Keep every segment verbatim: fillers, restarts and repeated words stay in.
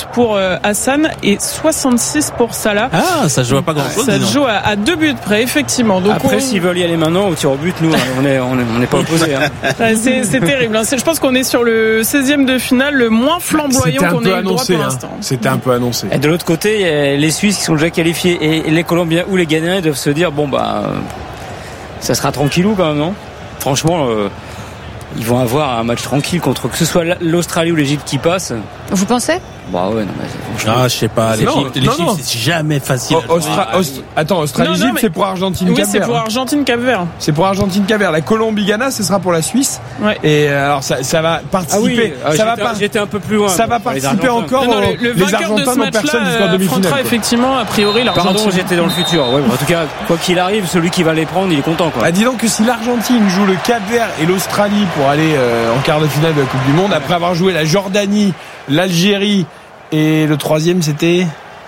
pour euh, Hassan et soixante-six pour Salah. Ah, ça joue à pas grand-chose. Ça se joue à, à deux buts près, effectivement. Donc Après, on... s'ils veulent y aller maintenant au tir au but, nous, on est, on est, on est pas opposés. Hein. c'est, c'est terrible. Hein. C'est, je pense qu'on est sur le seizième de finale, le moins flamboyant qu'on ait eu le droit pour hein. l'instant. C'était un peu annoncé. Et de l'autre côté, les Suisses qui sont déjà qualifiés et les Colombiens ou les Ghanéens doivent se dire bon bah, ça sera tranquillou quand même, non ? Franchement. Euh, Ils vont avoir un match tranquille contre que ce soit l'Australie ou l'Égypte qui passe. Vous pensez ? Bah ouais, non, mais ah, je sais pas. L'Égypte, l'Égypte c'est jamais facile. Oh, Austra- Aust- Attends, Australie-Égypte, c'est pour Argentine-Cap-Vert. Oui, c'est pour Argentine-Cap-Vert. C'est pour Argentine-Cap-Vert. La Colombie-Ghana, ce sera pour la Suisse. Ouais. Et alors, ça, ça va participer. Ah oui, ça j'étais, va par... j'étais un peu plus loin. Ça va participer encore. Non, non, le, le les vainqueur Argentins de ce n'ont personne jusqu'en match-là demi-finale. affrontera effectivement, a priori, l'Argentine. Pardon, j'étais dans le futur. Ouais, bon, en tout cas, quoi qu'il arrive, celui qui va les prendre, il est content, quoi. Bah, dis donc que si l'Argentine joue le Cap-Vert et l'Australie pour aller euh, en quart de finale de la Coupe du Monde, après avoir joué la Jordanie, l'Algérie et le troisième c'était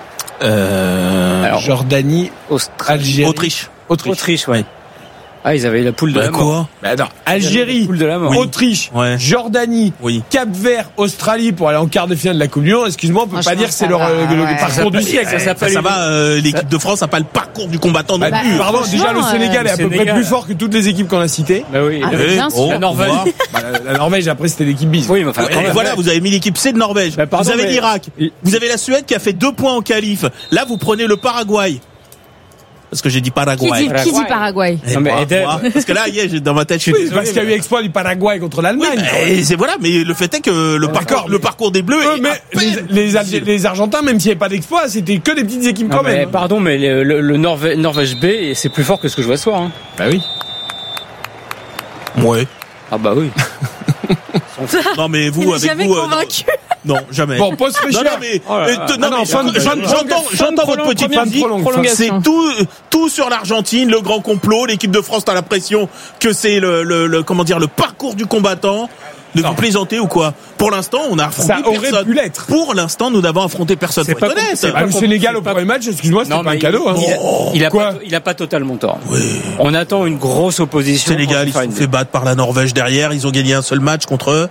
euh... Alors, Jordanie, Australie, Algérie, Autriche. Autriche. Autriche, ouais. Ah, ils avaient la poule de bah, la mort. Quoi bah, attends, Algérie, poule de la mort. Oui. Autriche, ouais. Jordanie, oui. Cap-Vert, Australie pour aller en quart de finale de la Coupe du Monde. Excuse-moi, on peut pas dire que c'est leur, va, euh, le, ouais. le parcours du siècle. Ça, ça, ça, ça va, euh, l'équipe de France n'a pas le parcours du combattant non Bah, plus. pardon, déjà le Sénégal euh, est à peu Sénégal. près plus fort que toutes les équipes qu'on a citées. Bah oui. Ah, Eh, bien sûr. oh, La Norvège. on va. Bah, la, la Norvège, après c'était l'équipe bis. Oui, mais enfin, Et voilà, vous avez mis l'équipe C de Norvège. Bah, pardon, vous avez mais- l'Irak. Vous avez la Suède qui a fait deux points en qualif. Là, vous prenez le Paraguay. Parce que j'ai dit Qui Paraguay. dit, qui dit Paraguay ? Eh, Non, mais moi, Eden- moi, parce que là, hier, j'ai- dans ma tête, je suis Oui, désolé, parce qu'il y a eu mais- exploit du Paraguay contre Oui, l'Allemagne. mais c'est voilà, mais le fait est que le parcours, mais- le parcours des Bleus. Euh, est mais à peine les, les, Algé- difficile. les Argentins, même s'il n'y avait pas d'exploit, c'était que des petites équipes Non, quand mais, même. pardon, mais le, le, le Norvège, Norvège B, c'est plus fort que ce que je vois ce soir. Hein. Bah oui. Ouais. Ah bah oui. Non, mais vous, Il est avec jamais vous, euh, convaincu. non, jamais. Bon, pause Non, fraîcheur. non, mais, Oh là euh, là. t- non, Ah non, mais fin de- j'en- fin de- j'entends, fin de j'entends votre prolong- petite première musique. prolong- prolongation. C'est tout, tout sur l'Argentine, le grand complot. L'équipe de France a la pression que c'est le, le, le, comment dire, le parcours du combattant. Ne vous plaisantez ou quoi? Pour l'instant, on a affronté Ça aurait personne. pu l'être. Pour l'instant, nous n'avons affronté personne. C'est Faut pas être honnête. compliqué, Ah, le pas Sénégal au c'est pas- premier match, excuse-moi, c'était Non, pas un mais cadeau. Hein. Il, il, a, il a Quoi pas, il a pas totalement tort. On attend une grosse opposition. Sénégal, ils pour se sont faire fait une- battre par la Norvège derrière. Ils ont gagné un seul match contre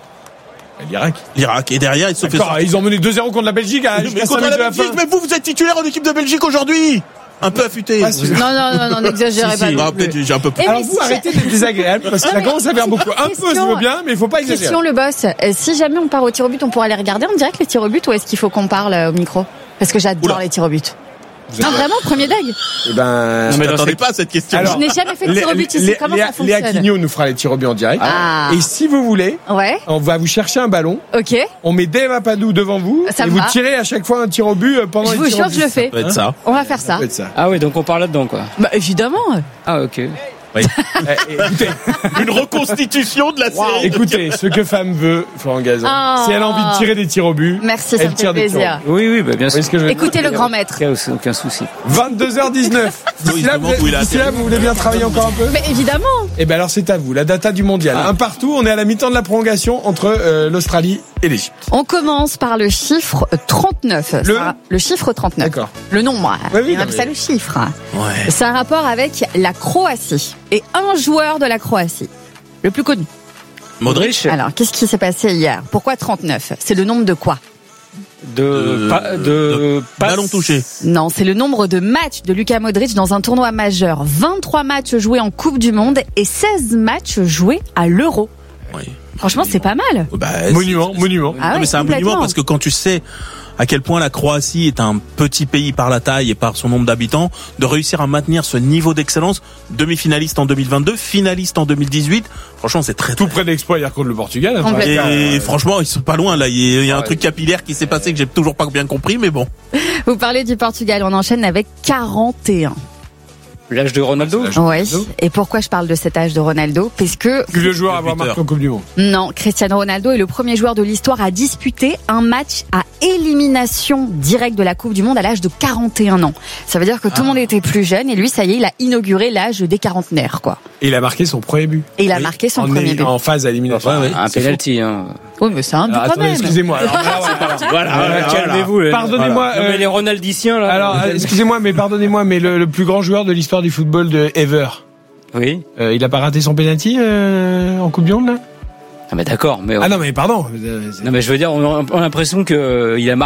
L'Irak. l'Irak. Et derrière, ils se sont fait D'accord, sortir. ils ont mené deux zéro contre la Belgique à Mais jusqu'à cinq contre minutes la de la fin. Belgique, mais vous, vous êtes titulaire en équipe de Belgique aujourd'hui. Un peu affûté. Ah, si. Non, non, non, non, n'exagérez Si, pas. si, non non, plus. peut-être j'ai un peu plus. Eh, Alors mais vous si arrêtez d'être désagréable parce que ça commence à faire beaucoup. Un peu, Question- je veux bien, mais il faut pas exagérer. Question le boss. Euh, si jamais on part au tir au but, on pourra les regarder en direct les tirs au but ou est-ce qu'il faut qu'on parle euh, au micro ? Parce que j'adore Oula. les tirs au but. Non, vraiment, premier dag. Eh ben, Je mais dans m'attendais ces- pas à cette question. Alors, Je n'ai jamais fait de Lé- tir au but ici. Lé- Comment Léa- ça Léa fonctionne ? Quignot nous fera les tirs au but en direct. Ah. Et si vous voulez, Ouais, on va vous chercher un ballon. ok. On met Dave Apadou devant vous Ça et me vous va. tirez à chaque fois un tir au but euh, pendant Je les vous tirs jure au que but. je le fais. Ça peut être ça. On va faire ça. Ça peut être ça. Ah oui, donc on parle là-dedans, quoi. Bah évidemment. Ah ok. Oui. Eh, écoutez, Une reconstitution de la série. écoutez, ce que femme veut, Florent Gazan, Ah. si elle a envie de tirer des tirs au but, Merci, ça elle me fait tire des tirs au plaisir. but. Oui, oui, bah, bien Vous voyez sûr. ce que je veux dire Écoutez le grand maître. Aucun, aucun souci. vingt-deux heures dix-neuf. Oui, D'ici je là, me demande vous, où il a d'ici là, vous voulez bien travailler encore un peu? Mais évidemment. Eh ben alors c'est à vous, la data du mondial. Ah. Un partout, on est à la mi-temps de la prolongation entre euh, l'Australie et l'Égypte. On commence par le chiffre trente-neuf. Le- Ça- le chiffre trente-neuf. D'accord. Le nombre. Oui, oui, On non, appelle mais- ça le chiffre. Ouais. C'est un rapport avec la Croatie et un joueur de la Croatie, le plus connu. Modric. Alors, qu'est-ce qui s'est passé hier ? Pourquoi trente-neuf ? C'est le nombre de quoi ? De, Euh, pa- de, de passes- ballon touché. Non, c'est le nombre de matchs de Luka Modric dans un tournoi majeur. vingt-trois matchs joués en Coupe du Monde et seize matchs joués à l'Euro. Oui. Franchement, c'est pas mal. Bah, Monument, c'est- monument. Ah non, ouais, mais c'est un complètement. monument parce que quand tu sais à quel point la Croatie est un petit pays par la taille et par son nombre d'habitants, de réussir à maintenir ce niveau d'excellence, demi-finaliste en deux mille vingt-deux, finaliste en deux mille dix-huit, franchement c'est très, Tout très... près de l'exploit hier contre le Portugal. hein. Complètement. Et franchement ils sont pas loin là, il y a, il y a un Ouais. truc capillaire qui s'est passé que j'ai toujours pas bien compris, mais bon. Vous parlez du Portugal, on enchaîne avec quarante et un. L'âge de Ronaldo. C'est l'âge. Oui. Et pourquoi je parle de cet âge de Ronaldo ? Parce que Plus le joueur à Le avoir buteur. marqué en Coupe du Monde. non, Cristiano Ronaldo est le premier joueur de l'histoire à disputer un match à élimination directe de la Coupe du Monde à l'âge de quarante et un ans. Ça veut dire que tout le monde était plus jeune et lui, ça y est, il a inauguré l'âge des quarantenaires, quoi. Et il a marqué son premier but. Et il a Oui. marqué son en, premier é- but. en phase à élimination. Ouais, ouais. Un C'est penalty. Hein. Oui, mais c'est un but Alors, quand attendez, même. excusez-moi. Alors, là, ouais, voilà. Voilà, Ah, voilà, calmez-vous. là. Pardonnez-moi, Non, euh, mais les Ronaldiciens là. Alors, euh, excusez-moi, mais pardonnez-moi, mais le, le plus grand joueur de l'histoire du football de ever, Oui. euh, il a pas raté son penalty euh, en Coupe du Monde là? Ah mais d'accord. Mais Ah non, mais pardon. Euh, c'est- non mais je veux dire, on a, on a l'impression que euh, il a marqué